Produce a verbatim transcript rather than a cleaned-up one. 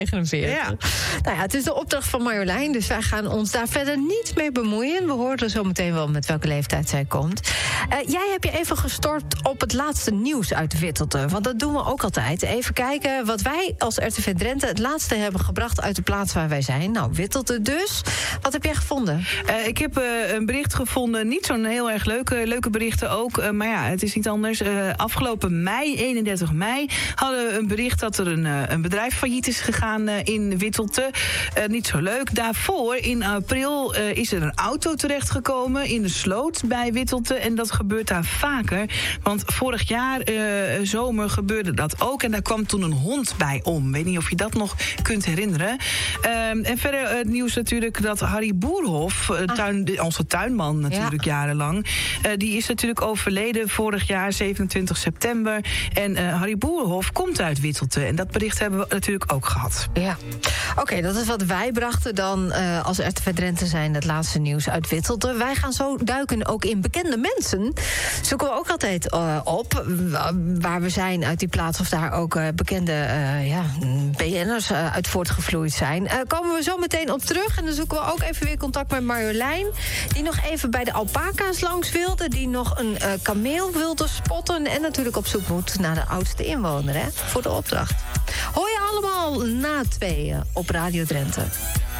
negenenveertig. Ja. Nou ja, het is de opdracht van Marjolein, dus wij gaan ons daar verder niet mee bemoeien. We horen zo meteen wel met welke leeftijd zij komt. Uh, jij hebt je even gestort op het laatste nieuws uit Wittelte. Want dat doen we ook altijd. Even kijken wat wij als R T V Drenthe het laatste hebben gebracht uit de plaats waar wij zijn. Nou, Wittelte dus. Wat heb jij gevonden? Uh, ik heb uh, een bericht gevonden, niet zo'n heel erg leuke, leuke berichten ook. Uh, maar ja, het is niet anders. Uh, afgelopen mei, eenendertig mei, hadden we een bericht dat er een, uh, een bedrijf failliet is gegaan uh, in Wittelte. Uh, niet zo leuk. Daarvoor, in april, uh, is er een auto terechtgekomen in de sloot bij Wittelte. En dat gebeurt daar vaker. Want vorig jaar, uh, zomer, gebeurde dat ook. En daar kwam toen een hond bij om. Weet niet of je dat nog kunt herinneren. Uh, en verder het uh, nieuws natuurlijk dat Harry Boerhof, uh, tuin, onze tuinman natuurlijk ja. jarenlang, uh, die is natuurlijk overleden vorig jaar, zevenentwintig september. En uh, Harry Boerhof komt uit Wittelte. En dat bericht hebben we natuurlijk ook gehad. Ja. Oké, okay, dat is wat wij brachten dan uh, als R T V Drenthe zijn, het laatste nieuws uit Wittelte. Wij gaan zo duiken ook in bekende mensen. Zoeken we ook altijd uh, op, waar we zijn uit die plaats, of daar ook uh, bekende uh, ja, B N'ers uh, uit voortgevloeid zijn. Uh, komen we zo meteen op terug en dan zoeken we ook even weer contact met Marjolein, die nog even bij de alpaca's langs wilde, die nog een uh, kameel wilde spotten en natuurlijk op zoek moet naar de oudste inwoner, hè, voor de opdracht. Hoor je allemaal na tweeën op Radio Drenthe.